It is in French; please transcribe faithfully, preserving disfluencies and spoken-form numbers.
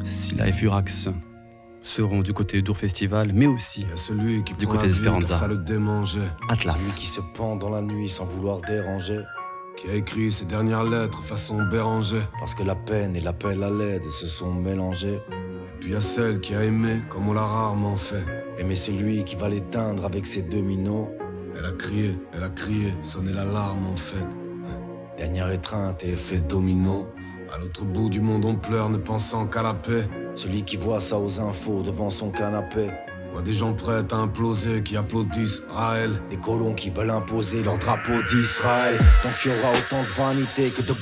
Scylla et Furax seront du côté d'Our Festival, mais aussi Y a celui qui du prend côté la vie d'Esperanza. car ça le démangeait. Atlas. Celui qui se pend dans la nuit sans vouloir déranger. Qui a écrit ses dernières lettres façon Béranger. Parce que la peine et l'appel à l'aide se sont mélangés. Et puis y a celle qui a aimé comme on l'a rarement fait. Aimer celui qui va l'éteindre avec ses dominos. Elle a crié, elle a crié, sonné l'alarme en fait. Dernière étreinte et effet Fait domino. À l'autre bout du monde on pleure ne pensant qu'à la paix. Celui qui voit ça aux infos devant son canapé. Voit des gens prêts à imploser qui applaudissent Raël. Des colons qui veulent imposer leur drapeau d'Israël. Donc il y aura autant de vanité que de